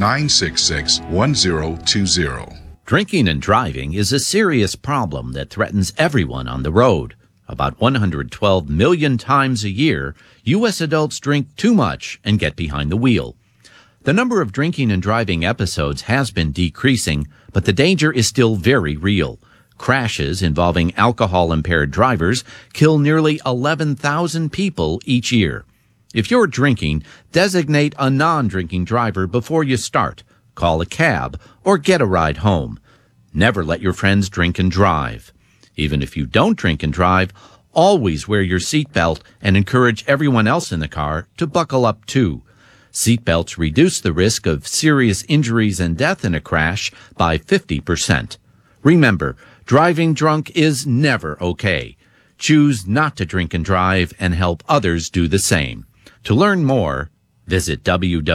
966-1020. Drinking and driving is a serious problem that threatens everyone on the road. About 112 million times a year, U.S. adults drink too much and get behind the wheel. The number of drinking and driving episodes has been decreasing, but the danger is still very real. Crashes involving alcohol-impaired drivers kill nearly 11,000 people each year. If you're drinking, designate a non-drinking driver before you start. Call a cab or get a ride home. Never let your friends drink and drive. Even if you don't drink and drive, always wear your seatbelt and encourage everyone else in the car to buckle up too. Seatbelts reduce the risk of serious injuries and death in a crash by 50%. Remember, driving drunk is never okay. Choose not to drink and drive and help others do the same. To learn more, visit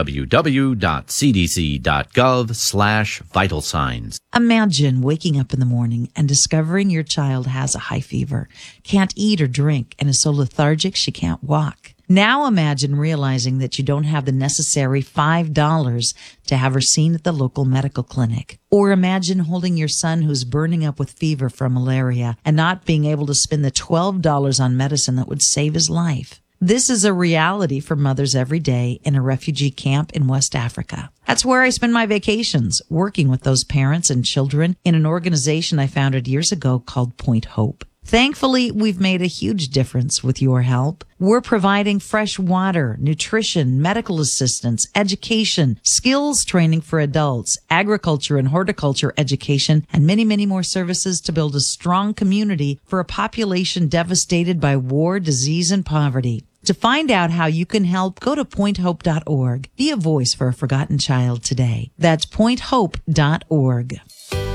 www.cdc.gov/vital signs. Imagine waking up in the morning and discovering your child has a high fever, can't eat or drink, and is so lethargic she can't walk. Now imagine realizing that you don't have the necessary $5 to have her seen at the local medical clinic. Or imagine holding your son who's burning up with fever from malaria and not being able to spend the $12 on medicine that would save his life. This is a reality for mothers every day in a refugee camp in West Africa. That's where I spend my vacations, working with those parents and children in an organization I founded years ago called Point Hope. Thankfully, we've made a huge difference with your help. We're providing fresh water, nutrition, medical assistance, education, skills training for adults, agriculture and horticulture education, and many, many more services to build a strong community for a population devastated by war, disease, and poverty. To find out how you can help, go to pointhope.org. Be a voice for a forgotten child today. That's pointhope.org.